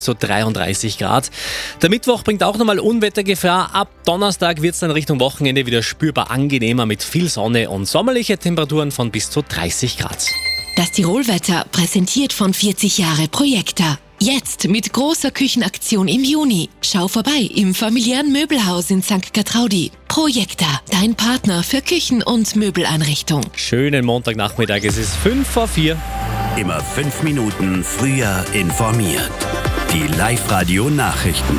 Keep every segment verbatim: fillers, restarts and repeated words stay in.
So dreiunddreißig Grad. Der Mittwoch bringt auch nochmal Unwettergefahr. Ab Donnerstag wird es dann Richtung Wochenende wieder spürbar angenehmer mit viel Sonne und sommerliche Temperaturen von bis zu dreißig Grad. Das Tirolwetter präsentiert von vierzig Jahre Projekta. Jetzt mit großer Küchenaktion im Juni. Schau vorbei im familiären Möbelhaus in Sankt Gertraudi. Projekta, dein Partner für Küchen- und Möbeleinrichtung. Schönen Montagnachmittag, es ist fünf vor vier. Immer fünf Minuten früher informiert. Die Live-Radio-Nachrichten.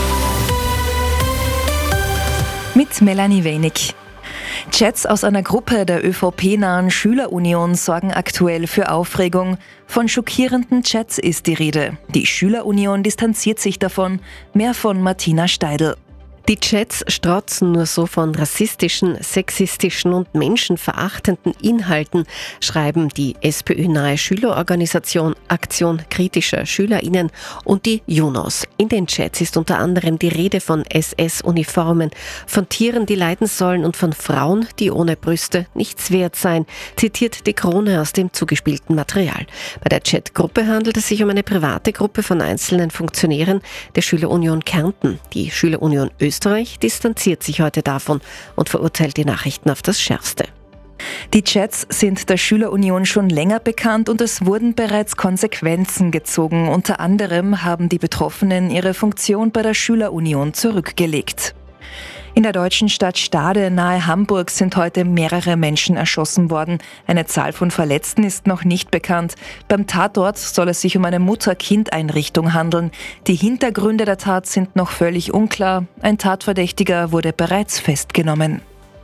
Mit Melanie Wenig. Chats aus einer Gruppe der ÖVP-nahen Schülerunion sorgen aktuell für Aufregung. Von schockierenden Chats ist die Rede. Die Schülerunion distanziert sich davon. Mehr von Martina Steidl. Die Chats strotzen nur so von rassistischen, sexistischen und menschenverachtenden Inhalten, schreiben die SPÖ-nahe Schülerorganisation Aktion kritischer SchülerInnen und die Junos. In den Chats ist unter anderem die Rede von S S-Uniformen, von Tieren, die leiden sollen und von Frauen, die ohne Brüste nichts wert seien, zitiert die Krone aus dem zugespielten Material. Bei der Chatgruppe handelt es sich um eine private Gruppe von einzelnen Funktionären der Schülerunion Kärnten. Die Schülerunion Österreich distanziert sich heute davon und verurteilt die Nachrichten auf das Schärfste. Die Chats sind der Schülerunion schon länger bekannt und es wurden bereits Konsequenzen gezogen. Unter anderem haben die Betroffenen ihre Funktion bei der Schülerunion zurückgelegt. In der deutschen Stadt Stade nahe Hamburg sind heute mehrere Menschen erschossen worden. Eine Zahl von Verletzten ist noch nicht bekannt. Beim Tatort soll es sich um eine Mutter-Kind-Einrichtung handeln. Die Hintergründe der Tat sind noch völlig unklar. Ein Tatverdächtiger wurde bereits festgenommen.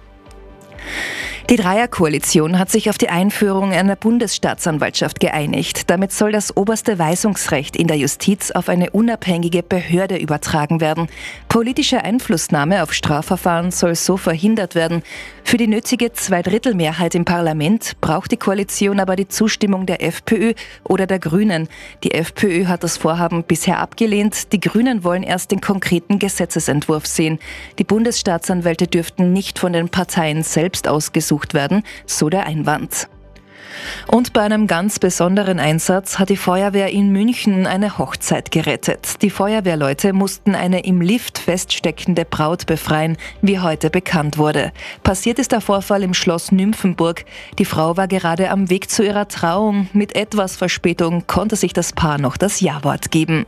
Die Dreierkoalition hat sich auf die Einführung einer Bundesstaatsanwaltschaft geeinigt. Damit soll das oberste Weisungsrecht in der Justiz auf eine unabhängige Behörde übertragen werden. Politische Einflussnahme auf Strafverfahren soll so verhindert werden. Für die nötige Zweidrittelmehrheit im Parlament braucht die Koalition aber die Zustimmung der FPÖ oder der Grünen. Die FPÖ hat das Vorhaben bisher abgelehnt. Die Grünen wollen erst den konkreten Gesetzesentwurf sehen. Die Bundesstaatsanwälte dürften nicht von den Parteien selbst ausgesucht werden, so der Einwand. Und bei einem ganz besonderen Einsatz hat die Feuerwehr in München eine Hochzeit gerettet. Die Feuerwehrleute mussten eine im Lift feststeckende Braut befreien, wie heute bekannt wurde. Passiert ist der Vorfall im Schloss Nymphenburg. Die Frau war gerade am Weg zu ihrer Trauung. Mit etwas Verspätung konnte sich das Paar noch das Ja-Wort geben.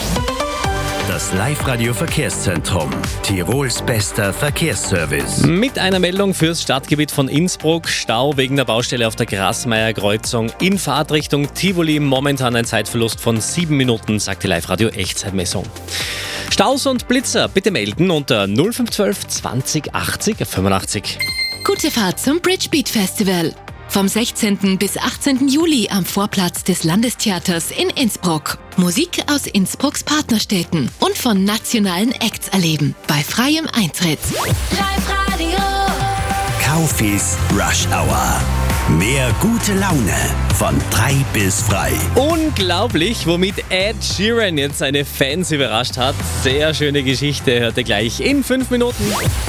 Das Live-Radio-Verkehrszentrum. Tirols bester Verkehrsservice. Mit einer Meldung fürs Stadtgebiet von Innsbruck. Stau wegen der Baustelle auf der Grasmeier-Kreuzung in Fahrtrichtung Tivoli. Momentan ein Zeitverlust von sieben Minuten, sagt die Live-Radio-Echtzeitmessung. Staus und Blitzer bitte melden unter null fünf eins zwei zwanzig achtzig fünfundachtzig. Gute Fahrt zum Bridgebeat Festival. Vom sechzehnten bis achtzehnten Juli am Vorplatz des Landestheaters in Innsbruck. Musik aus Innsbrucks Partnerstädten und von nationalen Acts erleben. Bei freiem Eintritt. Live-Radio. Kaufis Rush Hour. Mehr gute Laune von drei bis frei. Unglaublich, womit Ed Sheeran jetzt seine Fans überrascht hat. Sehr schöne Geschichte, hört ihr gleich in fünf Minuten.